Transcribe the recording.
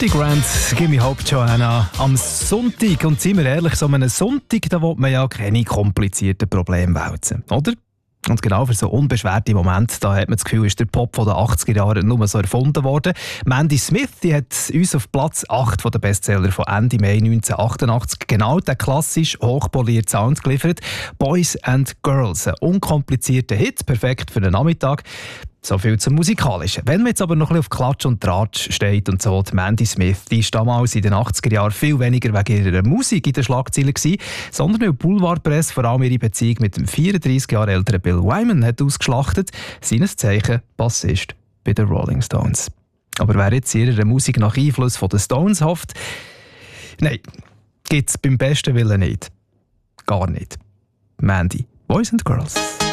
Judy Grant, «Give Me Hope, Joanna» am Sonntag. Und seien wir ehrlich, so einen Sonntag, da will man ja keine komplizierten Probleme wälzen, oder? Und genau für so unbeschwerte Momente, da hat man das Gefühl, ist der Pop von den 80er Jahren nur so erfunden worden. Mandy Smith, die hat uns auf Platz 8 der Bestseller von Ende Mai 1988 genau den klassisch hochpolierten Sound geliefert. «Boys and Girls», ein unkomplizierter Hit, perfekt für den Nachmittag. So viel zum Musikalischen. Wenn man jetzt aber noch ein bisschen auf Klatsch und Tratsch steht und so, die Mandy Smith, die ist damals in den 80er Jahren viel weniger wegen ihrer Musik in den Schlagzeilen gewesen, sondern weil die Boulevardpresse vor allem ihre Beziehung mit dem 34 Jahre älteren Bill Wyman hat ausgeschlachtet, seines Zeichen Bassist bei den Rolling Stones. Aber wer jetzt ihrer Musik nach Einfluss von den Stones hofft, nein, gibt es beim besten Willen nicht. Gar nicht. Mandy, Boys and Girls.